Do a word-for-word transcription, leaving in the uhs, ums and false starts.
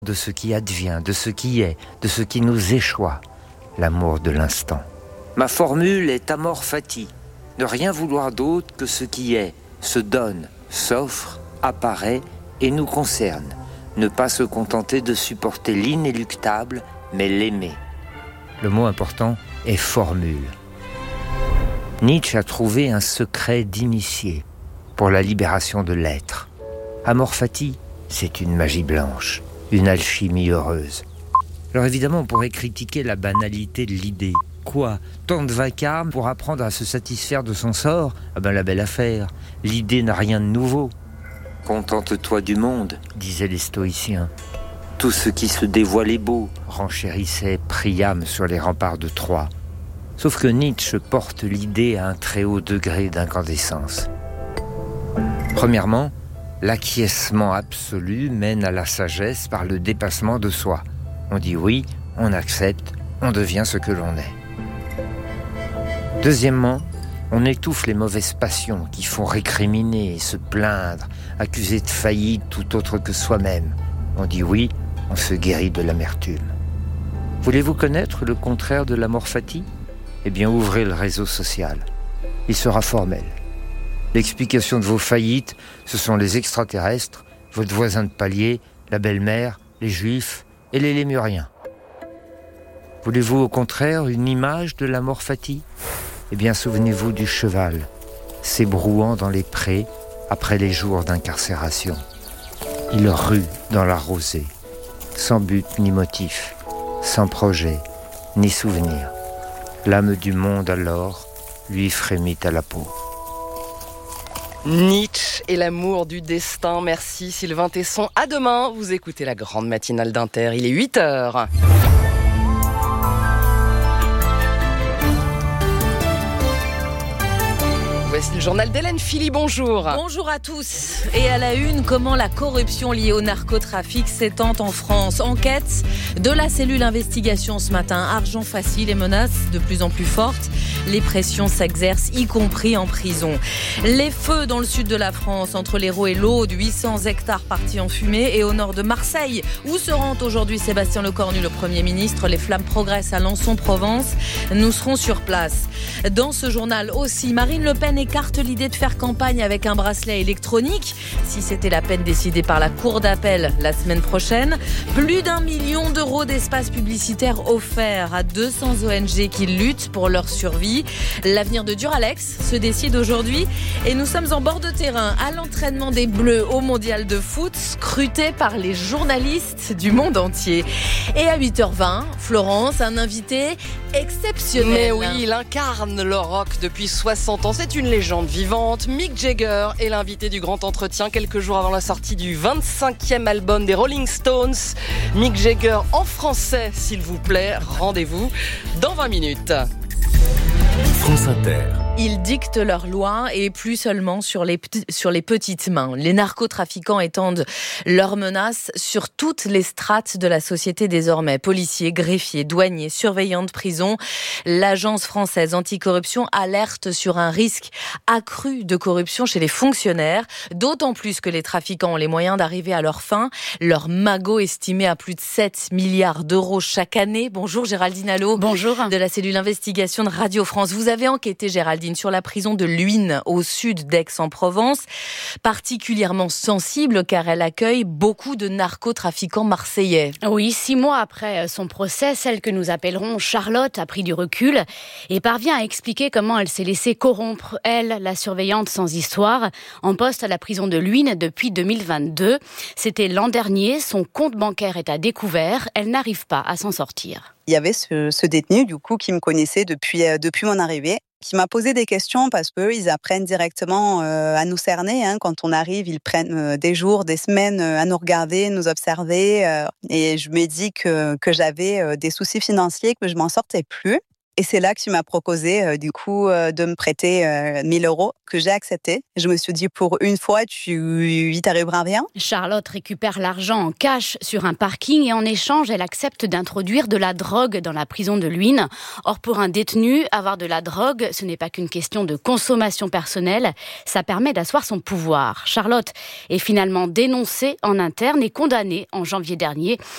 de ce qui advient, de ce qui est, de ce qui nous échoit, l'amour de l'instant. Ma formule est amor fati, ne rien vouloir d'autre que ce qui est, se donne, s'offre, apparaît et nous concerne. Ne pas se contenter de supporter l'inéluctable, mais l'aimer. Le mot important est formule. Nietzsche a trouvé un secret d'initié pour la libération de l'être. Amor fati, c'est une magie blanche, une alchimie heureuse. Alors évidemment, on pourrait critiquer la banalité de l'idée. Quoi ? Tant de vacarme pour apprendre à se satisfaire de son sort ? Ah ben la belle affaire. L'idée n'a rien de nouveau. Contente-toi du monde, disaient les stoïciens. Tout ce qui se dévoile est beau, renchérissait Priam sur les remparts de Troie. Sauf que Nietzsche porte l'idée à un très haut degré d'incandescence. Premièrement, l'acquiescement absolu mène à la sagesse par le dépassement de soi. On dit oui, on accepte, on devient ce que l'on est. Deuxièmement, on étouffe les mauvaises passions qui font récriminer, se plaindre, accuser de faillite tout autre que soi-même. On dit oui, on se guérit de l'amertume. Voulez-vous connaître le contraire de l'amor fati ? Eh bien, ouvrez le réseau social. Il sera formel. L'explication de vos faillites, ce sont les extraterrestres, votre voisin de palier, la belle-mère, les juifs et les lémuriens. Voulez-vous au contraire une image de l'amor fati ? Eh bien, souvenez-vous du cheval, s'ébrouant dans les prés après les jours d'incarcération. Il rue dans la rosée, sans but ni motif, sans projet ni souvenir. L'âme du monde alors lui frémit à la peau. Nietzsche et l'amour du destin. Merci Sylvain Tesson. À demain, vous écoutez la grande matinale d'Inter. Il est huit heures. Voici le journal d'Hélène Philly, bonjour. Bonjour à tous. Et à la une, comment la corruption liée au narcotrafic s'étend en France. Enquête de la cellule investigation ce matin. Argent facile et menaces de plus en plus fortes. Les pressions s'exercent, y compris en prison. Les feux dans le sud de la France, entre l'Hérault et l'Aude, huit cents hectares partis en fumée. Et au nord de Marseille, où se rend aujourd'hui Sébastien Lecornu, le Premier ministre. Les flammes progressent à Lançon-Provence. Nous serons sur place. Dans ce journal aussi, Marine Le Pen écarte l'idée de faire campagne avec un bracelet électronique, si c'était la peine décidée par la Cour d'appel la semaine prochaine. Plus d'un million d'euros d'espace publicitaire offerts à deux cents O N G qui luttent pour leur survie. L'avenir de Duralex se décide aujourd'hui et nous sommes en bord de terrain à l'entraînement des Bleus au Mondial de foot, scruté par les journalistes du monde entier. Et à huit heures vingt, Florence, un invité exceptionnel. Mais oui, il incarne le rock depuis soixante ans. C'est une légende vivante. Mick Jagger est l'invité du grand entretien quelques jours avant la sortie du vingt-cinquième album des Rolling Stones. Mick Jagger en français, s'il vous plaît. Rendez-vous dans vingt minutes. France Inter. Ils dictent leurs lois et plus seulement sur les, sur les petites mains. Les narcotrafiquants étendent leurs menaces sur toutes les strates de la société désormais. Policiers, greffiers, douaniers, surveillants de prison. L'agence française anticorruption alerte sur un risque accru de corruption chez les fonctionnaires, d'autant plus que les trafiquants ont les moyens d'arriver à leur fin. Leur magot estimé à plus de sept milliards d'euros chaque année. Bonjour Géraldine Allo. Bonjour. De la cellule investigation de Radio France. Vous avez enquêté, Géraldine, sur la prison de Luynes, au sud d'Aix-en-Provence, particulièrement sensible car elle accueille beaucoup de narcotrafiquants marseillais. Oui, six mois après son procès, celle que nous appellerons Charlotte a pris du recul et parvient à expliquer comment elle s'est laissée corrompre, elle, la surveillante sans histoire, en poste à la prison de Luynes depuis deux mille vingt-deux. C'était l'an dernier, son compte bancaire est à découvert, elle n'arrive pas à s'en sortir. Il y avait ce, ce détenu, du coup, qui me connaissait depuis, euh, depuis mon arrivée, qui m'a posé des questions parce qu'eux, ils apprennent directement euh, à nous cerner. Hein. Quand on arrive, ils prennent euh, des jours, des semaines euh, à nous regarder, nous observer. Euh, et je me dis que, que j'avais euh, des soucis financiers, que je m'en sortais plus. Et c'est là que tu m'as proposé, euh, du coup, euh, de me prêter euh, mille euros, que j'ai accepté. Je me suis dit, pour une fois, tu y t'arriveras rien. Charlotte récupère l'argent en cash sur un parking et en échange, elle accepte d'introduire de la drogue dans la prison de Luynes. Or, pour un détenu, avoir de la drogue, ce n'est pas qu'une question de consommation personnelle, ça permet d'asseoir son pouvoir. Charlotte est finalement dénoncée en interne et condamnée en janvier dernier.